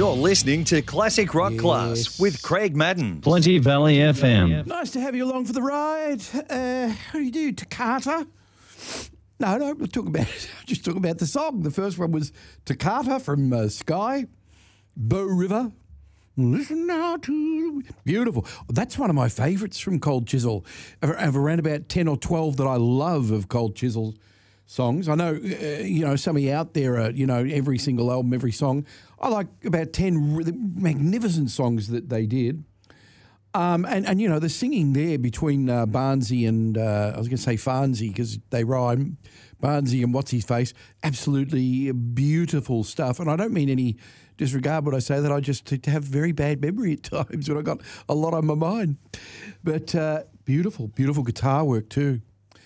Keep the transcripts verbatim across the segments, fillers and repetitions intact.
You're listening to Classic Rock Yes. Class with Craig Madden. Plenty Valley F M. Nice to have you along for the ride. Uh, how do you do, Takata? No, no, we're talking about just talking about the song. The first one was Takata from uh, Sky, Bow River. Listen now to beautiful. That's one of my favourites from Cold Chisel. I have around about ten or twelve that I love of Cold Chisel songs. I know, uh, you know, some of you out there are, you know, every single album, every song. I like about ten really magnificent songs that they did. Um, and, and, you know, the singing there between uh, Barnsey and, uh, I was going to say Farnsey because they rhyme, Barnsey and What's-His-Face, absolutely beautiful stuff. And I don't mean any disregard when I say that. I just have very bad memory at times when I got a lot on my mind. But uh, beautiful, beautiful guitar work too.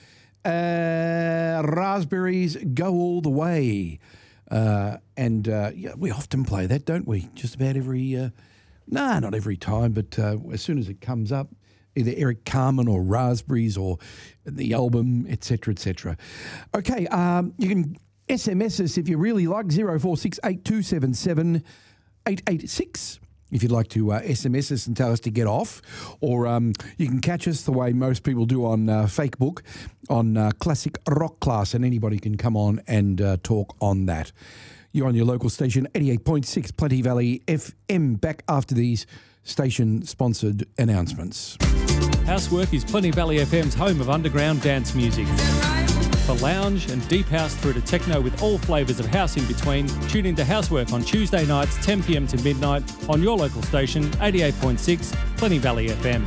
Uh, Raspberries Go All the Way. Uh, and uh, yeah, we often play that, don't we? Just about every... Uh, No, not every time, but uh, as soon as it comes up, either Eric Carmen or Raspberries or the album, et cetera, et cetera. Okay, um, you can S M S us if you really like, zero four six eight two seven seven eight eight six. If you'd like to uh, S M S us and tell us to get off, or um, you can catch us the way most people do on uh, Facebook, on uh, Classic Rock Class, and anybody can come on and uh, talk on that. You're on your local station, eighty-eight point six Plenty Valley F M. Back after these station-sponsored announcements. Housework is Plenty Valley F M's home of underground dance music. For lounge and deep house through to techno with all flavours of house in between, tune into Housework on Tuesday nights, ten p m to midnight, on your local station, eighty-eight point six Plenty Valley F M.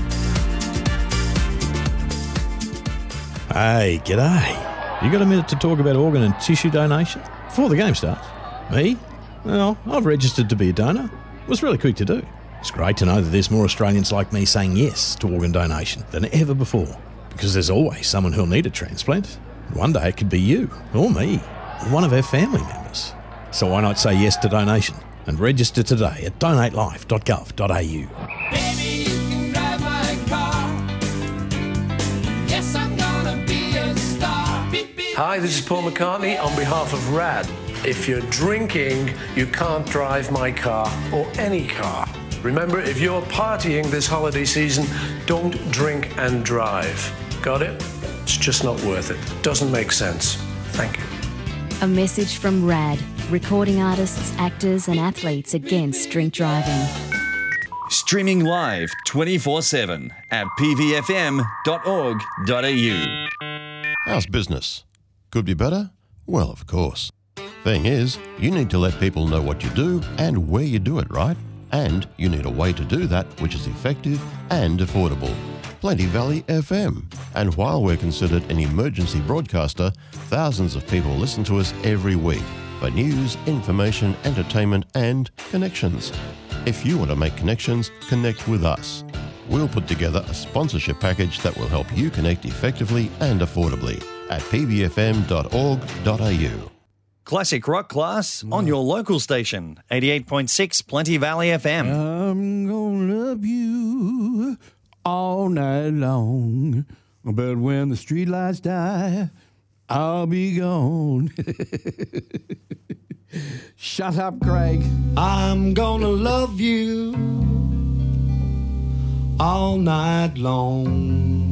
Hey, g'day. You got a minute to talk about organ and tissue donation before the game starts? Me? Well, I've registered to be a donor. It was really quick to do. It's great to know that there's more Australians like me saying yes to organ donation than ever before, because there's always someone who'll need a transplant. One day it could be you, or me, or one of our family members. So why not say yes to donation and register today at donate life dot gov dot a u. Baby, you can drive my car. Yes, I'm gonna be a star. Beep, beep. Hi, this is Paul McCartney on behalf of RAD. If you're drinking, you can't drive my car or any car. Remember, if you're partying this holiday season, don't drink and drive. Got it? It's just not worth it. Doesn't make sense. Thank you. A message from RAD, recording artists, actors and athletes against drink driving. Streaming live twenty-four seven at p v f m dot org dot a u. How's business? Could be better? Well, of course. Thing is, you need to let people know what you do and where you do it, right? And you need a way to do that which is effective and affordable. Plenty Valley F M. And while we're considered an emergency broadcaster, thousands of people listen to us every week for news, information, entertainment, and connections. If you want to make connections, connect with us. We'll put together a sponsorship package that will help you connect effectively and affordably at p v f m dot org dot a u. Classic Rock Class on your local station, eighty-eight point six Plenty Valley F M. I'm gonna love you all night long, but when the streetlights die, I'll be gone. Shut up, Craig. I'm gonna love you all night long.